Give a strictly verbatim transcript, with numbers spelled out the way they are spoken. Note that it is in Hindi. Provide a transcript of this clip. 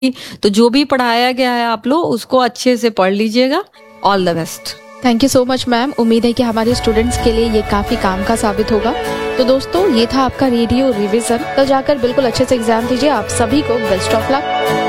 तो जो भी पढ़ाया गया है आप लोग उसको अच्छे से पढ़ लीजिएगा। All the best. Thank you so much ma'am. उम्मीद है कि हमारे स्टूडेंट्स के लिए ये काफी काम का साबित होगा। तो दोस्तों ये था आपका रेडियो रिवीजन। कल जाकर बिल्कुल अच्छे से एग्जाम दीजिए। आप सभी को बेस्ट ऑफ लक।